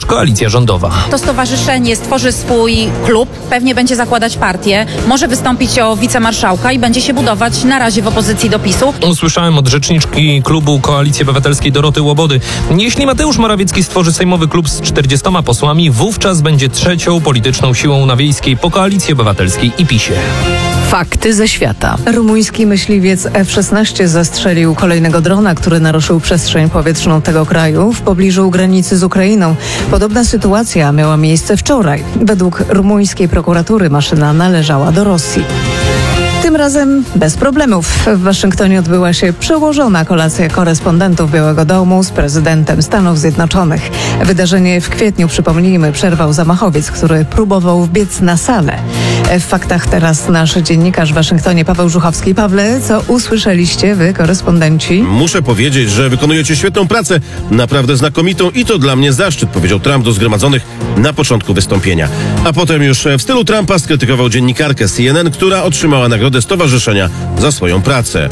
koalicja rządowa. To stowarzyszenie stworzy swój klub, pewnie będzie zakładać partię, może wystąpić o wicemarszałka i będzie się budować na razie w opozycji do PiS-u. Usłyszałem od rzeczniczki klubu Koalicji Obywatelskiej Doroty Łobody. Jeśli Mateusz Morawiecki stworzy sejmowy klub z 40 posłami, wówczas będzie trzecią polityczną siłą na Wiejskiej po Koalicji Obywatelskiej i PiS-ie. Fakty ze świata. Rumuński myśliwiec F-16 zastrzelił kolejnego drona, który naruszył przestrzeń powietrzną tego kraju w pobliżu granicy z Ukrainą. Podobna sytuacja miała miejsce wczoraj. Według rumuńskiej prokuratury maszyna należała do Rosji. Tym razem bez problemów. W Waszyngtonie odbyła się przełożona kolacja korespondentów Białego Domu z prezydentem Stanów Zjednoczonych. Wydarzenie w kwietniu, przypomnijmy, przerwał zamachowiec, który próbował wbiec na salę. W faktach teraz nasz dziennikarz w Waszyngtonie Paweł Żuchowski. Pawle, co usłyszeliście wy, korespondenci? Muszę powiedzieć, że wykonujecie świetną pracę, naprawdę znakomitą i to dla mnie zaszczyt, powiedział Trump do zgromadzonych na początku wystąpienia. A potem już w stylu Trumpa skrytykował dziennikarkę CNN, która otrzymała nagrodę stowarzyszenia za swoją pracę.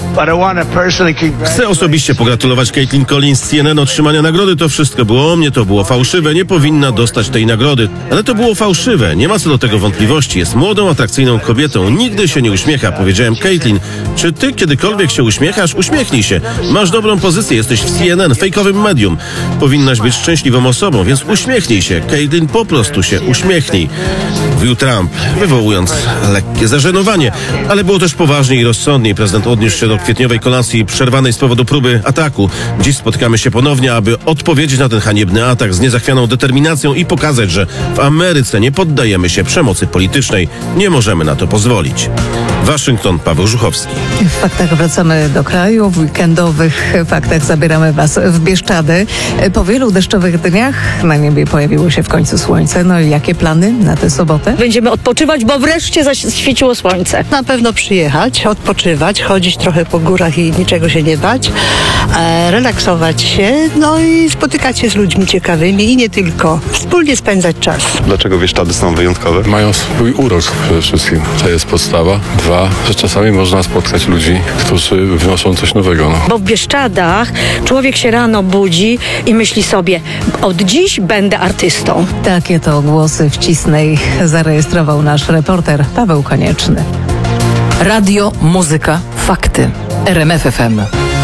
Chcę osobiście pogratulować Caitlin Collins z CNN otrzymania nagrody. To wszystko było o mnie, to było fałszywe, nie powinna dostać tej nagrody. Ale to było fałszywe, nie ma co do tego wątpliwości. Jest młodą, atrakcyjną kobietą, nigdy się nie uśmiecha. Powiedziałem: Caitlin, czy ty kiedykolwiek się uśmiechasz? Uśmiechnij się. Masz dobrą pozycję, jesteś w CNN, fejkowym medium. Powinnaś być szczęśliwą osobą, więc uśmiechnij się. Caitlin, po prostu się uśmiechnij. Mówił Trump, wywołując lekkie zażenowanie. Ale było też poważniej i rozsądniej. Prezydent odniósł się do kwietniowej kolacji przerwanej z powodu próby ataku. Dziś spotykamy się ponownie, aby odpowiedzieć na ten haniebny atak z niezachwianą determinacją i pokazać, że w Ameryce nie poddajemy się przemocy politycznej. Nie możemy na to pozwolić. Waszyngton, Paweł Żuchowski. W faktach wracamy do kraju. W weekendowych faktach zabieramy was w Bieszczady. Po wielu deszczowych dniach na niebie pojawiło się w końcu słońce. No i jakie plany na tę sobotę? Będziemy odpoczywać, bo wreszcie zaświeciło słońce. Na pewno przyjechać, odpoczywać, chodzić trochę po górach i niczego się nie bać, relaksować się, no i spotykać się z ludźmi ciekawymi i nie tylko. Wspólnie spędzać czas. Dlaczego Bieszczady są wyjątkowe? Mają swój urok przede wszystkim. To jest podstawa. Dwa, że czasami można spotkać ludzi, którzy wnoszą coś nowego. Bo w Bieszczadach człowiek się rano budzi i myśli sobie: od dziś będę artystą. Takie to głosy w Cisnej zarejestrował nasz reporter Paweł Konieczny. Radio, muzyka, fakty. RMF FM.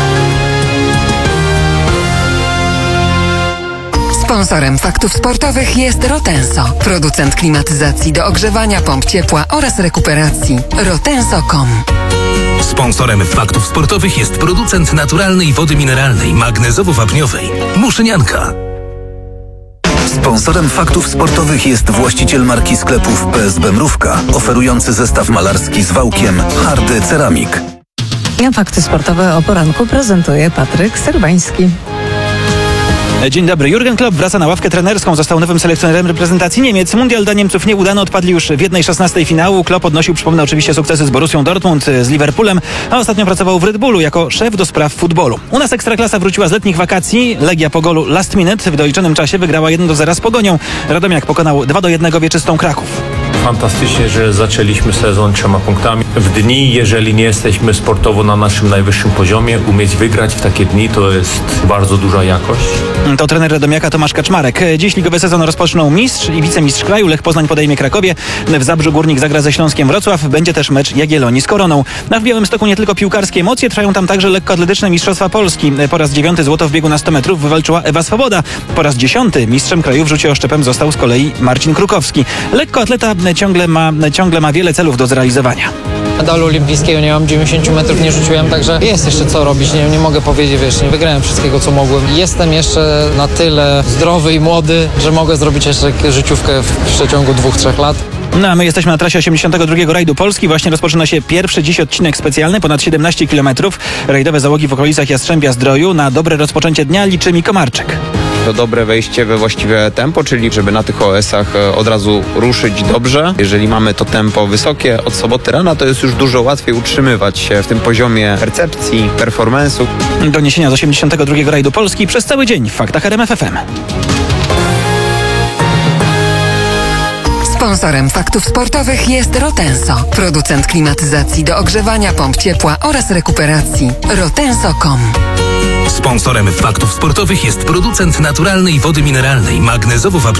Sponsorem faktów sportowych jest Rotenso, producent klimatyzacji do ogrzewania, pomp ciepła oraz rekuperacji. Rotenso.com. Sponsorem faktów sportowych jest producent naturalnej wody mineralnej magnezowo-wapniowej Muszynianka. Sponsorem faktów sportowych jest właściciel marki sklepów PSB Mrówka, oferujący zestaw malarski z wałkiem Hardy Ceramik. Fakty sportowe o poranku prezentuje Patryk Serwański. Dzień dobry. Jurgen Klopp wraca na ławkę trenerską. Został nowym selekcjonerem reprezentacji Niemiec. Mundial dla Niemców nieudany. Odpadli już w 1/16 finału. Klopp odnosił, przypomnę, oczywiście sukcesy z Borussią Dortmund, z Liverpoolem, a ostatnio pracował w Red Bullu jako szef do spraw futbolu. U nas Ekstraklasa wróciła z letnich wakacji. Legia po golu last minute w doliczonym czasie wygrała 1-0 z Pogonią. Radomiak pokonał 2-1 Wieczystą Kraków. Fantastycznie, że zaczęliśmy sezon 3 punktami. W dni, jeżeli nie jesteśmy sportowo na naszym najwyższym poziomie, umieć wygrać w takie dni to jest bardzo duża jakość. To trener Radomiaka Tomasz Kaczmarek. Dziś ligowy sezon rozpoczną mistrz i wicemistrz kraju. Lech Poznań podejmie Krakowie. W Zabrzu Górnik zagra ze Śląskiem Wrocław. Będzie też mecz Jagiellonii z Koroną. W Białymstoku nie tylko piłkarskie emocje, trwają tam także lekkoatletyczne mistrzostwa Polski. Po raz 9 złoto w biegu na 100 metrów wywalczyła Ewa Swoboda. Po raz 10 mistrzem kraju w rzucie oszczepem został z kolei Marcin Krukowski. Lekkoatleta ciągle ma wiele celów do zrealizowania. Medalu olimpijskiego nie mam, 90 metrów nie rzuciłem, także jest jeszcze co robić, nie mogę powiedzieć, nie wygrałem wszystkiego, co mogłem. Jestem jeszcze na tyle zdrowy i młody, że mogę zrobić jeszcze życiówkę w przeciągu 2-3 lat. No a my jesteśmy na trasie 82. rajdu Polski. Właśnie rozpoczyna się pierwszy dziś odcinek specjalny, ponad 17 km. Rajdowe załogi w okolicach Jastrzębia-Zdroju. Na dobre rozpoczęcie dnia liczy Miko Marczyk. To dobre wejście we właściwe tempo, czyli żeby na tych OS-ach od razu ruszyć dobrze. Jeżeli mamy to tempo wysokie od soboty rana, to jest już dużo łatwiej utrzymywać się w tym poziomie percepcji, performance'u. Doniesienia z 82. rajdu Polski przez cały dzień w faktach RMF FM. Sponsorem faktów sportowych jest Rotenso, producent klimatyzacji do ogrzewania, pomp ciepła oraz rekuperacji. Rotenso.com. Sponsorem faktów sportowych jest producent naturalnej wody mineralnej magnezowo-wapniowej